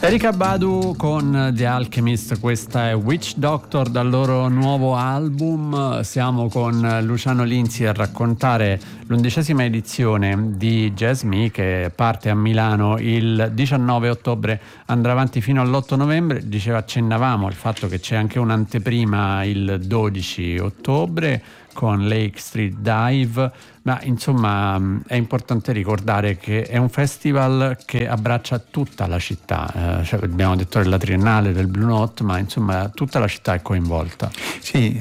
Erykah Badu con The Alchemist, questa è Witch Doctor dal loro nuovo album. Siamo con Luciano Linzi a raccontare l'11ª edizione di Jazz Me, che parte a Milano il 19 ottobre, andrà avanti fino all'8 novembre. Accennavamo il fatto che c'è anche un'anteprima il 12 ottobre con Lake Street Dive, ma insomma è importante ricordare che è un festival che abbraccia tutta la città, abbiamo detto della Triennale, del Blue Note, ma insomma tutta la città è coinvolta. Sì,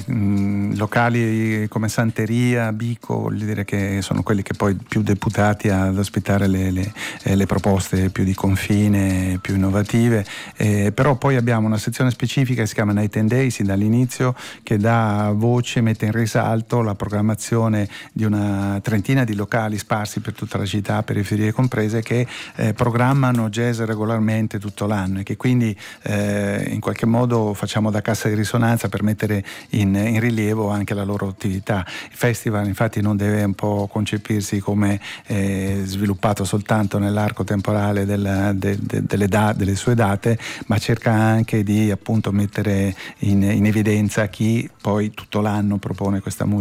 locali come Santeria, Bico, vuol dire che sono quelli che poi più deputati ad ospitare le proposte più di confine, più innovative, però poi abbiamo una sezione specifica che si chiama Night and Day, sin dall'inizio, che dà voce, mette in risalto la programmazione di una trentina di locali sparsi per tutta la città, periferie comprese, che programmano jazz regolarmente tutto l'anno e che quindi in qualche modo facciamo da cassa di risonanza per mettere in rilievo anche la loro attività. Il festival infatti non deve un po' concepirsi come sviluppato soltanto nell'arco temporale delle sue date, ma cerca anche di appunto mettere in evidenza chi poi tutto l'anno propone questa musica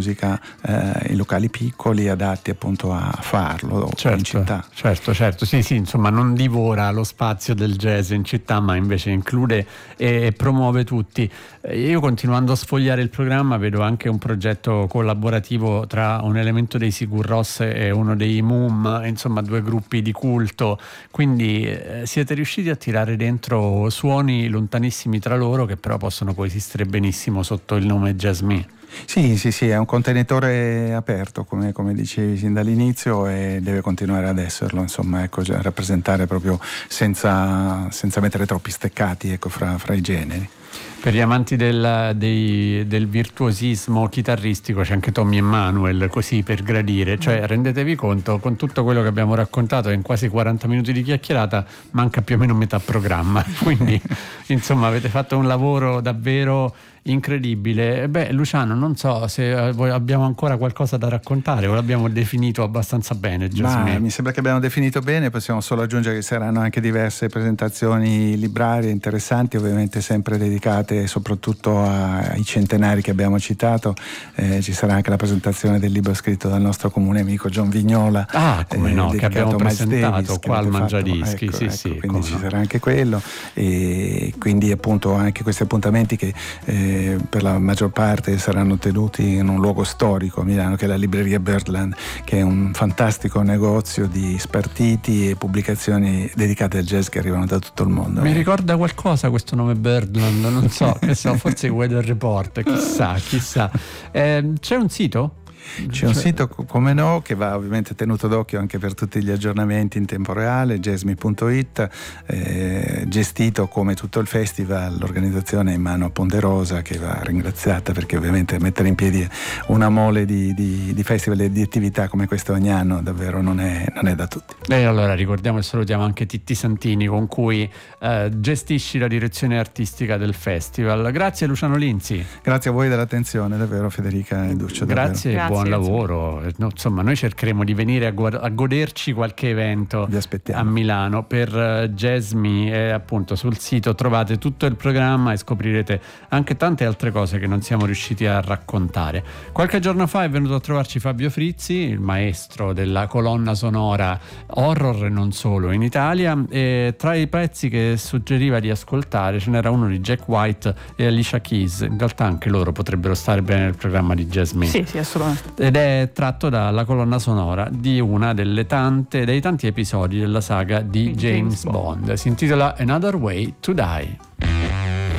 in locali piccoli adatti appunto a farlo, certo, in città. Certo, sì, insomma non divora lo spazio del jazz in città, ma invece include e promuove tutti. Io, continuando a sfogliare il programma, vedo anche un progetto collaborativo tra un elemento dei Sigur Rós e uno dei Moom, insomma due gruppi di culto, quindi siete riusciti a tirare dentro suoni lontanissimi tra loro che però possono coesistere benissimo sotto il nome Jazz Me. Sì, è un contenitore aperto, come dicevi sin dall'inizio, e deve continuare ad esserlo, insomma, ecco, rappresentare proprio senza mettere troppi steccati, ecco, fra i generi. Per gli amanti del virtuosismo chitarristico c'è anche Tommy Emmanuel, così per gradire, cioè rendetevi conto, con tutto quello che abbiamo raccontato in quasi 40 minuti di chiacchierata manca più o meno metà programma, quindi insomma avete fatto un lavoro davvero incredibile. Luciano, non so se abbiamo ancora qualcosa da raccontare o l'abbiamo definito abbastanza bene. Mi sembra che abbiamo definito bene, possiamo solo aggiungere che saranno anche diverse presentazioni librarie interessanti, ovviamente sempre dedicate soprattutto ai centenari che abbiamo citato. Ci sarà anche la presentazione del libro scritto dal nostro comune amico John Vignola, che abbiamo presentato Davis, qua al Mangiadischi, ecco, quindi ci sarà anche quello, e quindi appunto anche questi appuntamenti che per la maggior parte saranno tenuti in un luogo storico a Milano, che è la libreria Birdland, che è un fantastico negozio di spartiti e pubblicazioni dedicate al jazz che arrivano da tutto il mondo. Mi ricorda qualcosa questo nome Birdland, non so, forse Weather Report, chissà. C'è un sito? C'è un sito, come no, che va ovviamente tenuto d'occhio anche per tutti gli aggiornamenti in tempo reale, jazzme.it, gestito come tutto il festival. L'organizzazione è in mano a Ponderosa, che va ringraziata, perché ovviamente mettere in piedi una mole di festival e di attività come questa ogni anno davvero non è da tutti. E allora ricordiamo e salutiamo anche Titti Santini, con cui gestisci la direzione artistica del festival. Grazie Luciano Linzi. Grazie a voi dell'attenzione, davvero, Federica e Duccio. Grazie. Buon lavoro. Insomma, noi cercheremo di venire a goderci qualche evento a Milano. Per Jazz Me, appunto sul sito trovate tutto il programma e scoprirete anche tante altre cose che non siamo riusciti a raccontare. Qualche giorno fa è venuto a trovarci Fabio Frizzi, il maestro della colonna sonora horror e non solo in Italia, e tra i pezzi che suggeriva di ascoltare ce n'era uno di Jack White e Alicia Keys. In realtà anche loro potrebbero stare bene nel programma di Jazz Me. Sì, assolutamente. Ed è tratto dalla colonna sonora di una dei tanti episodi della saga di James Bond. Si intitola Another Way to Die.